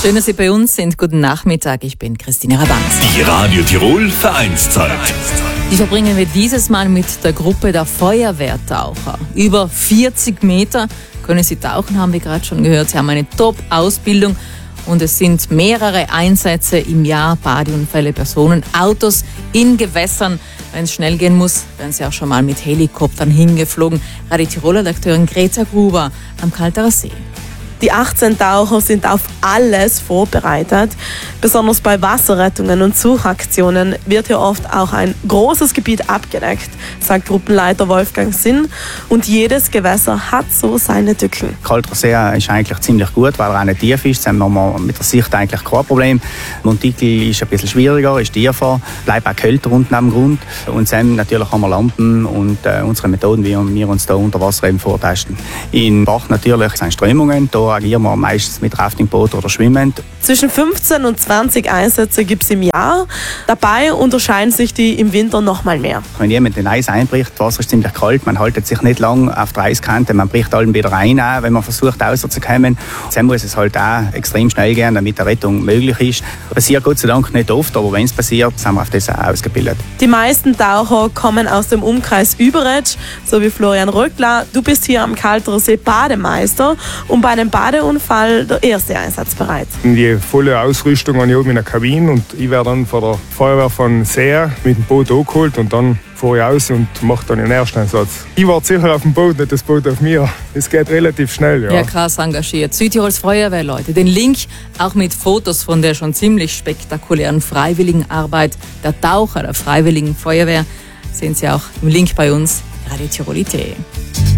Schön, dass Sie bei uns sind. Guten Nachmittag, ich bin Christine Rabanz. Die Radio Tirol Vereinszeit. Die verbringen wir dieses Mal mit der Gruppe der Feuerwehrtaucher. Über 40 Meter können sie tauchen, haben wir gerade schon gehört. Sie haben eine Top-Ausbildung und es sind mehrere Einsätze im Jahr, Badeunfälle, Personen, Autos in Gewässern. Wenn es schnell gehen muss, werden sie auch schon mal mit Helikoptern hingeflogen. Radio Tirol-Redakteurin Greta Gruber am Kalterer See. Die 18 Taucher sind auf alles vorbereitet. Besonders bei Wasserrettungen und Suchaktionen wird hier oft auch ein großes Gebiet abgedeckt, sagt Gruppenleiter Wolfgang Sinn. Und jedes Gewässer hat so seine Tücken. Kalterer See ist eigentlich ziemlich gut, weil er auch nicht tief ist. Dann haben wir mit der Sicht eigentlich kein Problem. Montikel ist ein bisschen schwieriger, ist tiefer, bleibt auch kälter unten am Grund. Und dann natürlich haben wir Lampen und unsere Methoden, wie wir uns da unter Wasser eben vortesten. In Bach natürlich sind Strömungen. Da agieren wir meistens mit Raftingboot oder schwimmend. Zwischen 15 und 20 Einsätze gibt es im Jahr. Dabei unterscheiden sich die im Winter noch mal mehr. Wenn jemand in Eis einbricht, das Wasser ist ziemlich kalt, man haltet sich nicht lang auf der Eiskante, man bricht allem wieder rein, wenn man versucht rauszukommen. Dann muss es halt auch extrem schnell gehen, damit eine Rettung möglich ist. Passiert Gott sei Dank nicht oft, aber wenn es passiert, sind wir auf das auch ausgebildet. Die meisten Taucher kommen aus dem Umkreis Überetsch, so wie Florian Röckler. Du bist hier am Kalterer See Bademeister und bei einem Badeunfall der erste Einsatz bereit. Die volle Ausrüstung habe ich oben in der Kabine und ich werde dann von der Feuerwehr von See mit dem Boot angeholt und dann fahre ich aus und mache dann den ersten Einsatz. Ich warte sicher auf dem Boot, nicht das Boot auf mir. Es geht relativ schnell, ja. Ja, krass engagiert. Südtirols Feuerwehrleute. Den Link auch mit Fotos von der schon ziemlich spektakulären Freiwilligenarbeit der Taucher der Freiwilligen Feuerwehr sehen Sie auch im Link bei uns, radiotirol.at.